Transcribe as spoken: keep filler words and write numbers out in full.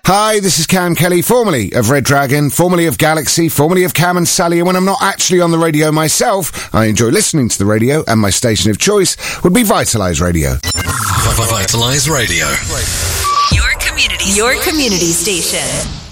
Hi, this is Cam Kelly, formerly of Red Dragon, formerly of Galaxy, formerly of Cam and Sally, and when I'm not actually on the radio myself, I enjoy listening to the radio, and my station of choice would be Vitalise Radio. Vitalise Radio. Your community, your community station.